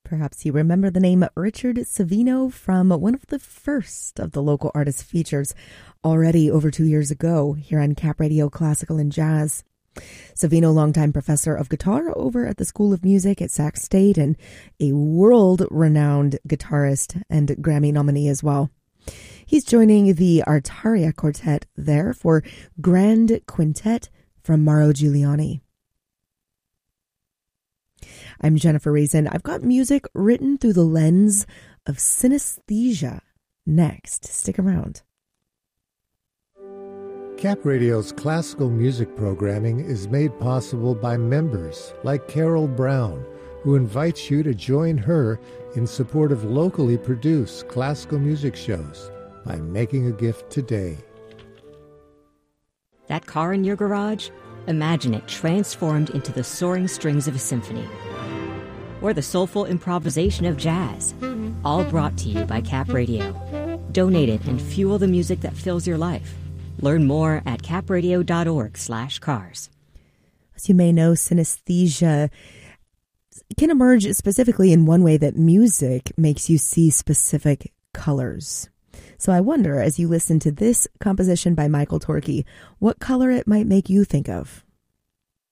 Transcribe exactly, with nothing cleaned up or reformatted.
Perhaps you remember the name Richard Savino from one of the first of the local artist features already over two years ago here on Cap Radio Classical and Jazz. Savino, longtime professor of guitar over at the School of Music at Sac State and a world-renowned guitarist and Grammy nominee as well. He's joining the Artaria Quartet there for Grand Quintet from Mauro Giuliani. I'm Jennifer Reason. I've got music written through the lens of synesthesia next. Stick around. Cap Radio's classical music programming is made possible by members like Carol Brown, who invites you to join her in support of locally produced classical music shows by making a gift today. That car in your garage? Imagine it transformed into the soaring strings of a symphony. Or the soulful improvisation of jazz. All brought to you by Cap Radio. Donate it and fuel the music that fills your life. Learn more at capradio.org slash cars. As you may know, synesthesia can emerge specifically in one way that music makes you see specific colors. So I wonder, as you listen to this composition by Michael Torke, what color it might make you think of.